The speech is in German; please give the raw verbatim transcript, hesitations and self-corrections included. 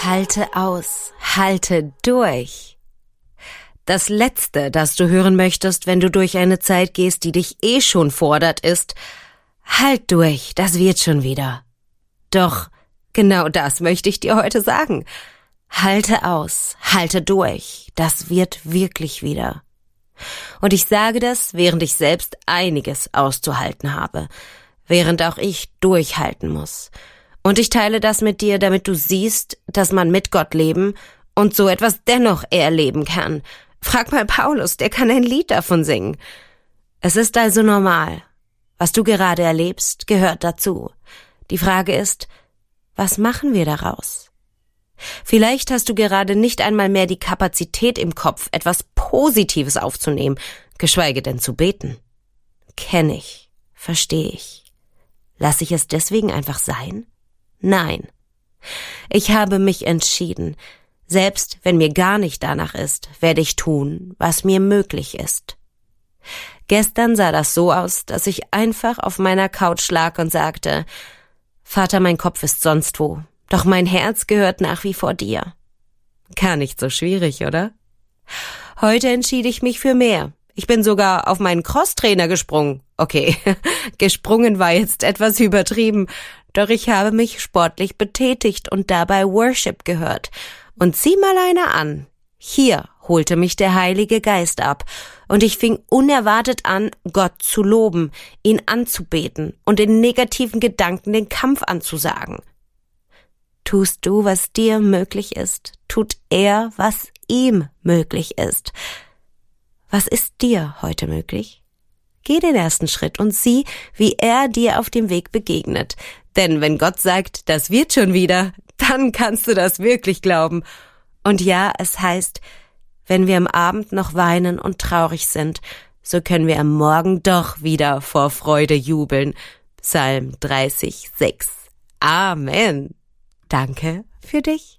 Halte aus, halte durch. Das Letzte, das du hören möchtest, wenn du durch eine Zeit gehst, die dich eh schon fordert, ist: Halt durch, das wird schon wieder. Doch genau das möchte ich dir heute sagen. Halte aus, halte durch, das wird wirklich wieder. Und ich sage das, während ich selbst einiges auszuhalten habe, während auch ich durchhalten muss. Und ich teile das mit dir, damit du siehst, dass man mit Gott leben und so etwas dennoch erleben kann. Frag mal Paulus, der kann ein Lied davon singen. Es ist also normal. Was du gerade erlebst, gehört dazu. Die Frage ist, was machen wir daraus? Vielleicht hast du gerade nicht einmal mehr die Kapazität im Kopf, etwas Positives aufzunehmen, geschweige denn zu beten. Kenn ich, verstehe ich. Lass ich es deswegen einfach sein? Nein. Ich habe mich entschieden. Selbst wenn mir gar nicht danach ist, werde ich tun, was mir möglich ist. Gestern sah das so aus, dass ich einfach auf meiner Couch lag und sagte: Vater, mein Kopf ist sonst wo, doch mein Herz gehört nach wie vor dir. Gar nicht so schwierig, oder? Heute entschied ich mich für mehr. Ich bin sogar auf meinen Crosstrainer gesprungen. Okay, gesprungen war jetzt etwas übertrieben, doch ich habe mich sportlich betätigt und dabei Worship gehört. Und sieh mal einer an. Hier holte mich der Heilige Geist ab und ich fing unerwartet an, Gott zu loben, ihn anzubeten und in negativen Gedanken den Kampf anzusagen. Tust du, was dir möglich ist, tut er, was ihm möglich ist. Was ist dir heute möglich? Geh den ersten Schritt und sieh, wie er dir auf dem Weg begegnet. Denn wenn Gott sagt, das wird schon wieder, dann kannst du das wirklich glauben. Und ja, es heißt, wenn wir am Abend noch weinen und traurig sind, so können wir am Morgen doch wieder vor Freude jubeln. Psalm dreißig, sechs. Amen. Danke für dich.